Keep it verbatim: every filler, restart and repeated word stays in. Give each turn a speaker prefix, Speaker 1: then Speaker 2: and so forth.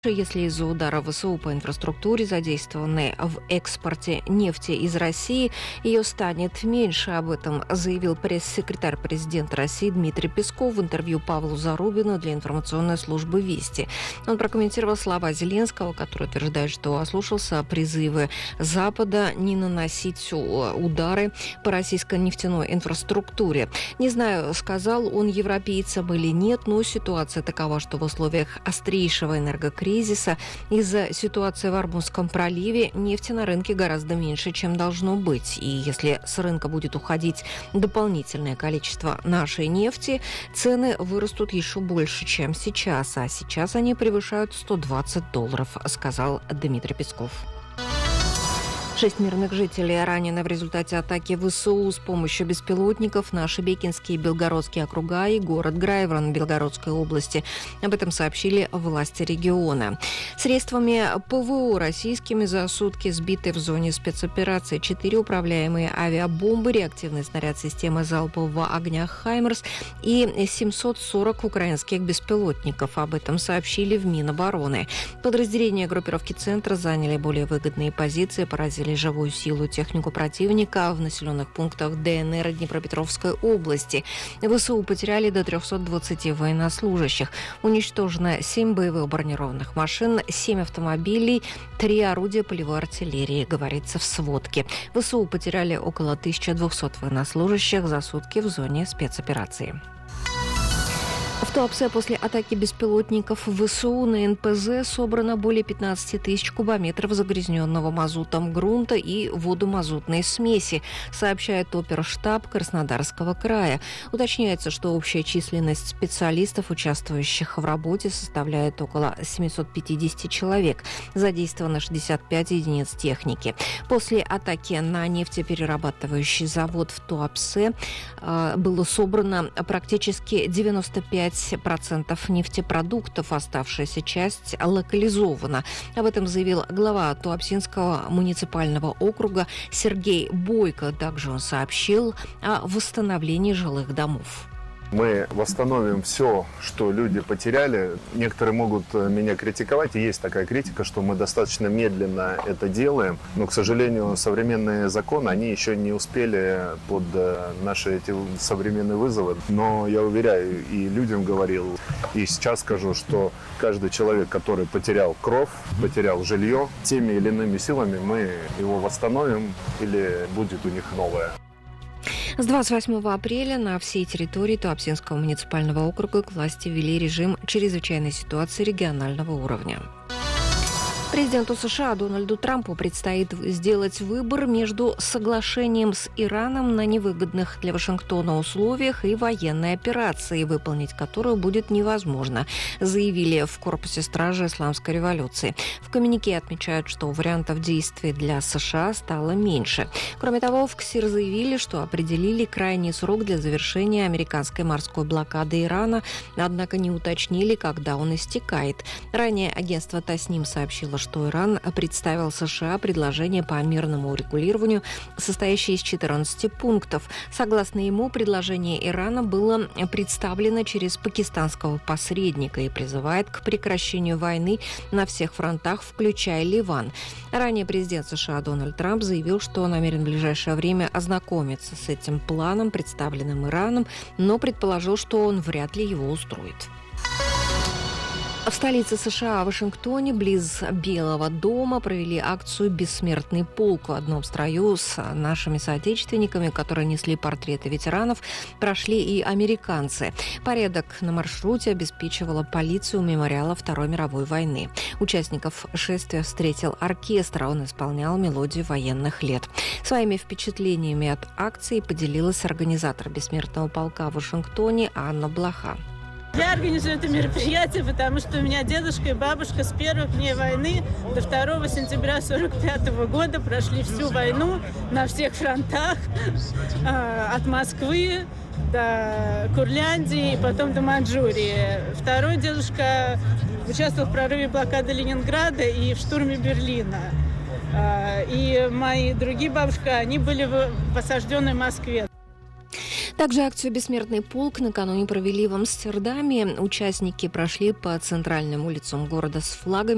Speaker 1: Если из-за удара ВСУ по инфраструктуре, задействованной в экспорте нефти из России, ее станет меньше. Об этом заявил пресс-секретарь президента России Дмитрий Песков в интервью Павлу Зарубину для информационной службы «Вести». Он прокомментировал слова Зеленского, который утверждает, что ослушался призывы Запада не наносить удары по российской нефтяной инфраструктуре. Не знаю, сказал он европейцам или нет, но ситуация такова, что в условиях острейшего энергокризиса кризиса из-за ситуации в Ормузском проливе нефти на рынке гораздо меньше, чем должно быть. И если с рынка будет уходить дополнительное количество нашей нефти, цены вырастут еще больше, чем сейчас. А сейчас они превышают сто двадцать долларов, сказал Дмитрий Песков. Шесть мирных жителей ранены в результате атаки ВСУ с помощью беспилотников на Шебекинские и Белгородские округа и город Грайворон Белгородской области. Об этом сообщили власти региона. Средствами ПВО российскими за сутки сбиты в зоне спецоперации четыре управляемые авиабомбы, реактивный снаряд системы залпового огня «Хаймерс» и семьсот сорок украинских беспилотников. Об этом сообщили в Минобороны. Подразделения группировки «Центра» заняли более выгодные позиции, поразили живую силу технику противника в населенных пунктах ДНР и Днепропетровской области. ВСУ потеряли до триста двадцать военнослужащих. Уничтожено семь боевых бронированных машин, семь автомобилей, три орудия полевой артиллерии, говорится в сводке. ВСУ потеряли около тысячи двухсот военнослужащих за сутки в зоне спецоперации. В Туапсе после атаки беспилотников ВСУ на эн пэ зэ собрано более пятнадцати тысяч кубометров загрязненного мазутом грунта и водомазутной смеси, сообщает оперштаб Краснодарского края. Уточняется, что общая численность специалистов, участвующих в работе, составляет около семьсот пятьдесят человек. Задействовано шестьдесят пять единиц техники. После атаки на нефтеперерабатывающий завод в Туапсе э, было собрано практически девяносто пять процентов нефтепродуктов, оставшаяся часть локализована. Об этом заявил глава Туапсинского муниципального округа Сергей Бойко. Также он сообщил о восстановлении жилых домов.
Speaker 2: Мы восстановим все, что люди потеряли. Некоторые могут меня критиковать, и есть такая критика, что мы достаточно медленно это делаем. Но, к сожалению, современные законы, они еще не успели под наши эти современные вызовы. Но я уверяю, и людям говорил, и сейчас скажу, что каждый человек, который потерял кровь, потерял жилье, теми или иными силами мы его восстановим или будет у них новое.
Speaker 1: С двадцать восьмого апреля на всей территории Туапсинского муниципального округа к власти ввели режим чрезвычайной ситуации регионального уровня. Президенту США Дональду Трампу предстоит сделать выбор между соглашением с Ираном на невыгодных для Вашингтона условиях и военной операцией, выполнить которую будет невозможно, заявили в корпусе стражи Исламской революции. В коммюнике отмечают, что вариантов действий для США стало меньше. Кроме того, в КСИР заявили, что определили крайний срок для завершения американской морской блокады Ирана, однако не уточнили, когда он истекает. Ранее агентство Тасним сообщило, что Иран представил США предложение по мирному урегулированию, состоящее из четырнадцати пунктов. Согласно ему, предложение Ирана было представлено через пакистанского посредника и призывает к прекращению войны на всех фронтах, включая Ливан. Ранее президент США Дональд Трамп заявил, что намерен в ближайшее время ознакомиться с этим планом, представленным Ираном, но предположил, что он вряд ли его устроит. В столице США, Вашингтоне, близ Белого дома, провели акцию «Бессмертный полк». В одном строю с нашими соотечественниками, которые несли портреты ветеранов, прошли и американцы. Порядок на маршруте обеспечивала полиция у мемориала Второй мировой войны. Участников шествия встретил оркестр, он исполнял мелодию военных лет. Своими впечатлениями от акции поделилась организатор «Бессмертного полка» в Вашингтоне Анна Блоха.
Speaker 3: Я организую это мероприятие, потому что у меня дедушка и бабушка с первых дней войны до второго сентября сорок пятого года прошли всю войну на всех фронтах, от Москвы до Курляндии и потом до Маньчжурии. Второй дедушка участвовал в прорыве блокады Ленинграда и в штурме Берлина. И мои другие бабушки, они были в осажденной Москве.
Speaker 1: Также акцию «Бессмертный полк» накануне провели в Амстердаме. Участники прошли по центральным улицам города с флагами